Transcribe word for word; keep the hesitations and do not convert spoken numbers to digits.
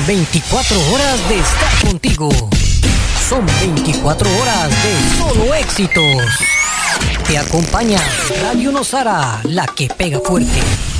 veinticuatro horas de estar contigo. Son veinticuatro horas de solo éxitos. Te acompaña Radio Nosara, la que pega fuerte.